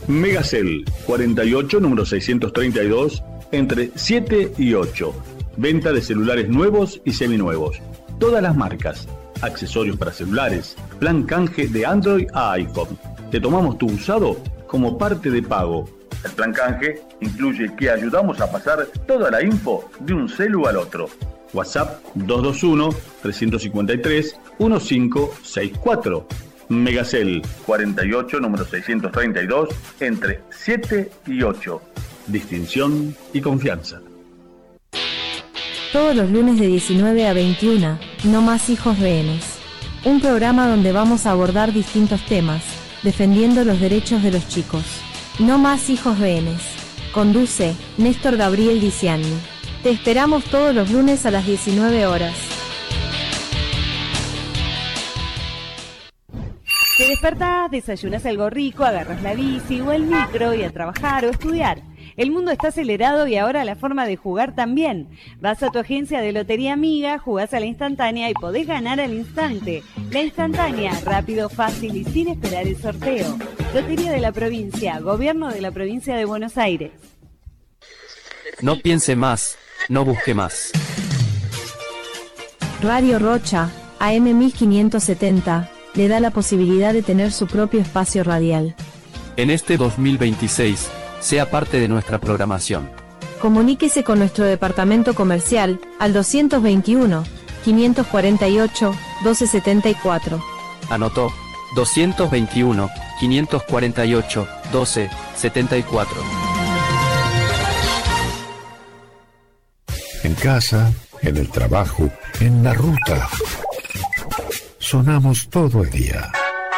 Megacel 48, número 632, entre 7 y 8. Venta de celulares nuevos y seminuevos. Todas las marcas. Accesorios para celulares. Plan canje de Android a iPhone. Te tomamos tu usado como parte de pago. El plan canje incluye que ayudamos a pasar toda la info de un celu al otro. WhatsApp 221-353-1564. Megacel 48, número 632, entre 7 y 8. Distinción y confianza. Todos los lunes de 19 a 21, No Más Hijos Rehenes. Un programa donde vamos a abordar distintos temas, defendiendo los derechos de los chicos. No Más Hijos Rehenes. Conduce Néstor Gabriel Diciani. Te esperamos todos los lunes a las 19 horas. Te despertás, desayunas algo rico, agarras la bici o el micro y a trabajar o estudiar. El mundo está acelerado y ahora la forma de jugar también. Vas a tu agencia de Lotería Amiga, jugás a la instantánea y podés ganar al instante. La instantánea, rápido, fácil y sin esperar el sorteo. Lotería de la Provincia, Gobierno de la Provincia de Buenos Aires. No piense más, no busque más. Radio Rocha, AM 1570, le da la posibilidad de tener su propio espacio radial. En este 2026, sea parte de nuestra programación. Comuníquese con nuestro departamento comercial al 221-548-1274. Anotó, 221-548-1274. En casa, en el trabajo, en la ruta. Sonamos todo el día.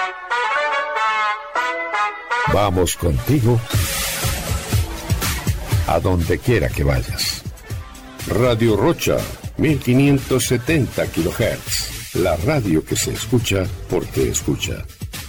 Vamos contigo a donde quiera que vayas. Radio Rocha, 1570 kHz. La radio que se escucha porque escucha.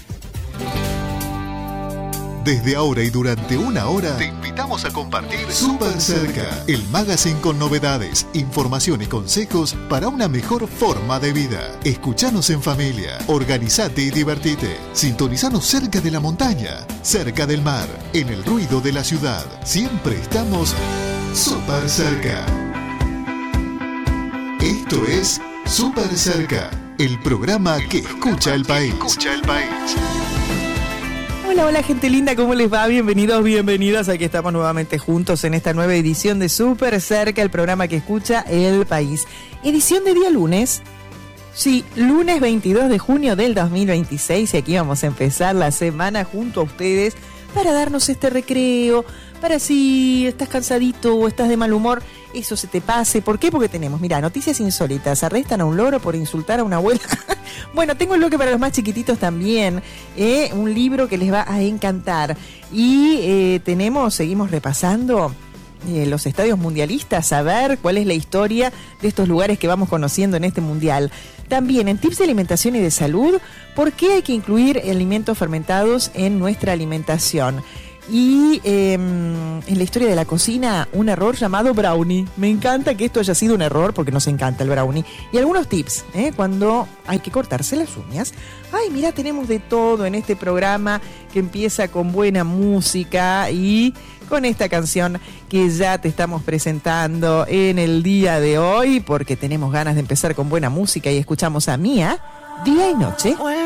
Desde ahora y durante una hora te invitamos a compartir Súper Cerca, el magazine con novedades, información y consejos para una mejor forma de vida. Escuchanos en familia, organizate y divertite. Sintonizanos cerca de la montaña, cerca del mar, en el ruido de la ciudad. Siempre estamos Súper Cerca. Esto es Súper Cerca, el programa que escucha el país. Hola gente linda, ¿cómo les va? Bienvenidos, bienvenidas. Aquí estamos nuevamente juntos en esta nueva edición de Súper Cerca, el programa que escucha el país. Edición de día lunes. Sí, lunes 22 de junio del 2026 y aquí vamos a empezar la semana junto a ustedes para darnos este recreo, para si estás cansadito o estás de mal humor, eso se te pase. ¿Por qué? Porque tenemos, mira, noticias insólitas. Arrestan a un loro por insultar a una abuela. Bueno, tengo el bloque para los más chiquititos también, un libro que les va a encantar. Y seguimos repasando los estadios mundialistas, a ver cuál es la historia de estos lugares que vamos conociendo en este mundial. También en tips de alimentación y de salud, ¿por qué hay que incluir alimentos fermentados en nuestra alimentación? Y en la historia de la cocina, un error llamado brownie. Me encanta que esto haya sido un error porque nos encanta el brownie. Y algunos tips, cuando hay que cortarse las uñas. Ay, mira, tenemos de todo en este programa que empieza con buena música y con esta canción que ya te estamos presentando en el día de hoy, porque tenemos ganas de empezar con buena música y escuchamos a Mía, Día y Noche.